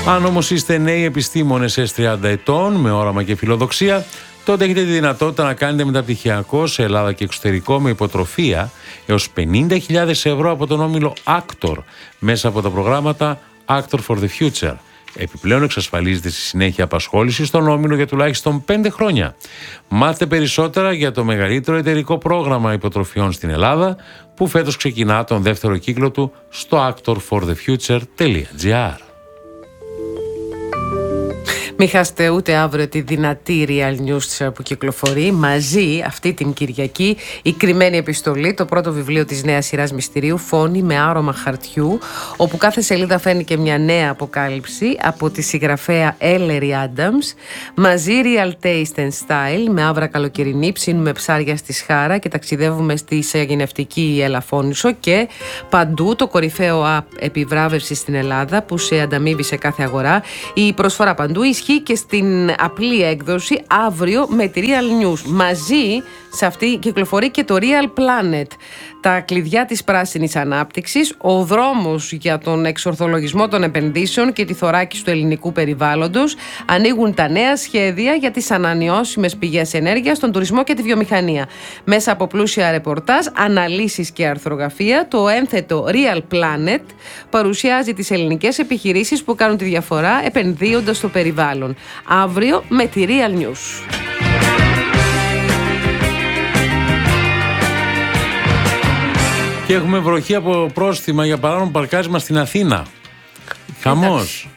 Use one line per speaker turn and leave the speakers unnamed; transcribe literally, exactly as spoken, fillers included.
Αν όμως είστε νέοι επιστήμονες ες τριάντα ετών με όραμα και φιλοδοξία, τότε έχετε τη δυνατότητα να κάνετε μεταπτυχιακό σε Ελλάδα και εξωτερικό με υποτροφία έως πενήντα χιλιάδες ευρώ από τον όμιλο Actor μέσα από τα προγράμματα Actor for the Future. Επιπλέον εξασφαλίζεται στη συνέχεια απασχόληση στον όμιλο για τουλάχιστον πέντε χρόνια. Μάθετε περισσότερα για το μεγαλύτερο εταιρικό πρόγραμμα υποτροφιών στην Ελλάδα, που φέτος ξεκινά τον δεύτερο κύκλο του στο actor for the future τελεία τζι άρ.
Μην χάσετε ούτε αύριο τη δυνατή Real News που κυκλοφορεί μαζί αυτή την Κυριακή, η κρυμμένη επιστολή, το πρώτο βιβλίο της νέας σειράς μυστηρίου, φόνη με άρωμα χαρτιού, όπου κάθε σελίδα φαίνει και μια νέα αποκάλυψη από τη συγγραφέα Ellery Adams. Μαζί Real Taste and Style, με άβρα καλοκαιρινή, ψήνουμε ψάρια στη Σχάρα και ταξιδεύουμε στη σαγηνευτική Ελαφώνησο, και παντού το κορυφαίο app επιβράβευση στην Ελλάδα που σε ανταμείβει σε κάθε αγορά. Η προσφορά παντού ισχύει και στην απλή έκδοση αύριο με τη Real News. Μαζί σε αυτή κυκλοφορεί και το Real Planet, τα κλειδιά της πράσινης ανάπτυξης, ο δρόμος για τον εξορθολογισμό των επενδύσεων και τη θωράκιση του ελληνικού περιβάλλοντος. Ανοίγουν τα νέα σχέδια για τις ανανεώσιμες πηγές ενέργειας, τον τουρισμό και τη βιομηχανία. Μέσα από πλούσια ρεπορτάζ, αναλύσεις και αρθρογραφία, το ένθετο Real Planet παρουσιάζει τις ελληνικές επιχειρήσεις που κάνουν τη διαφορά επενδύοντας στο περιβάλλον. Αύριο με τη Real News.
Και έχουμε βροχή από πρόστιμα για παράνομο παρκάρισμα στην Αθήνα. Χαμός.